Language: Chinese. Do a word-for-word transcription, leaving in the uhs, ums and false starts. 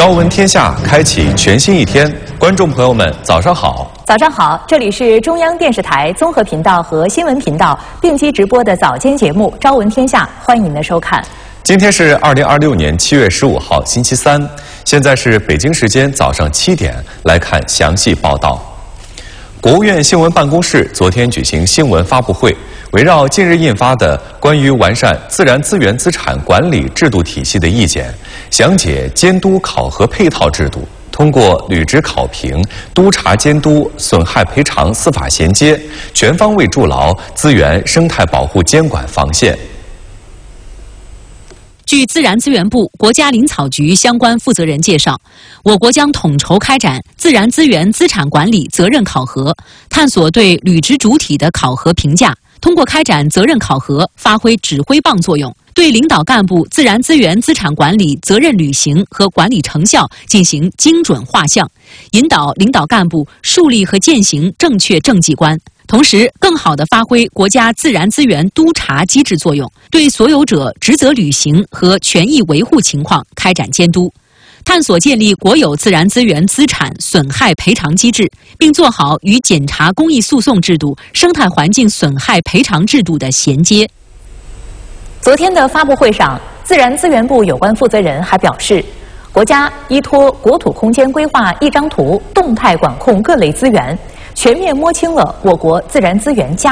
朝闻天下，开启全新一天。观众朋友们，早上好！ 早上好，这里是中央电视台综合频道和新闻频道并机直播的早间节目《朝闻天下》，欢迎您的收看。 今天是二零二六年七月十五号，星期三，现在是北京时间早上七点，来看详细报道。国务院新闻办公室昨天举行新闻发布会，围绕近日印发的关于完善自然资源资产管理制度体系的意见，详解监督考核配套制度，通过履职考评、督查监督、损害赔偿司法衔接，全方位筑牢资源生态保护监管防线。 据自然资源部国家林草局相关负责人介绍，我国将统筹开展自然资源资产管理责任考核，探索对履职主体的考核评价，通过开展责任考核，发挥指挥棒作用，对领导干部自然资源资产管理责任履行和管理成效进行精准画像，引导领导干部树立和践行正确政绩观。同时，更好地发挥国家自然资源督查机制作用，对所有者职责履行和权益维护情况开展监督，探索建立国有自然资源资产损害赔偿机制，并做好与检察公益诉讼制度、生态环境损害赔偿制度的衔接。 昨天的发布会上，自然资源部有关负责人还表示，国家依托国土空间规划一张图，动态管控各类资源，全面摸清了我国自然资源价